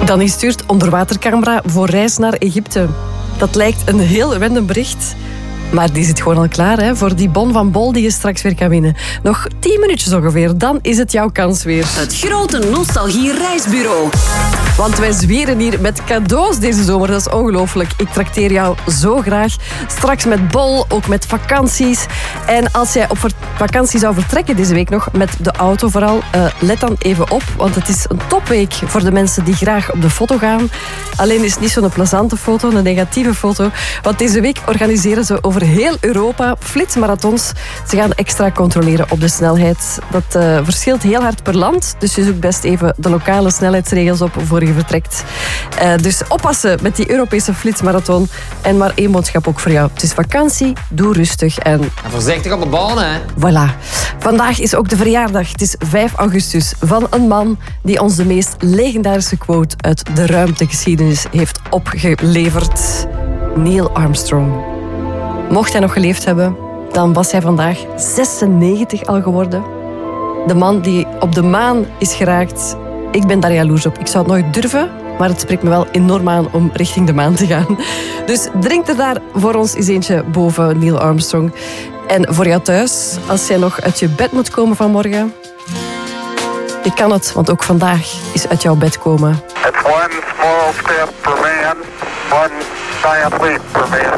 Dani stuurt onderwatercamera voor reis naar Egypte. Dat lijkt een heel random bericht. Maar die zit gewoon al klaar hè, voor die bon van Bol die je straks weer kan winnen. Nog 10 minuutjes ongeveer, dan is het jouw kans weer. Het grote nostalgie-reisbureau. Want wij zweren hier met cadeaus deze zomer. Dat is ongelooflijk. Ik trakteer jou zo graag. Straks met Bol, ook met vakanties. En als jij op vakantie zou vertrekken deze week nog, met de auto vooral, let dan even op. Want het is een topweek voor de mensen die graag op de foto gaan. Alleen is het niet zo'n plezante foto, een negatieve foto. Want deze week organiseren ze over heel Europa flitsmarathons. Ze gaan extra controleren op de snelheid. Dat verschilt heel hard per land. Dus je zoekt best even de lokale snelheidsregels op voor je vertrekt. Dus oppassen met die Europese flitsmarathon. En maar één boodschap ook voor jou. Het is vakantie, doe rustig en voorzichtig op de baan, hè. voilà. Vandaag is ook de verjaardag. Het is 5 augustus van een man die ons de meest legendarische quote uit de ruimtegeschiedenis heeft opgeleverd. Neil Armstrong. Mocht hij nog geleefd hebben, dan was hij vandaag 96 al geworden. De man die op de maan is geraakt. Ik ben daar jaloers op. Ik zou het nooit durven, maar het spreekt me wel enorm aan om richting de maan te gaan. Dus drink er daar voor ons eens eentje boven Neil Armstrong. En voor jou thuis, als jij nog uit je bed moet komen vanmorgen, je kan het, want ook vandaag is uit jouw bed komen. It's one small step for man, one giant leap for man.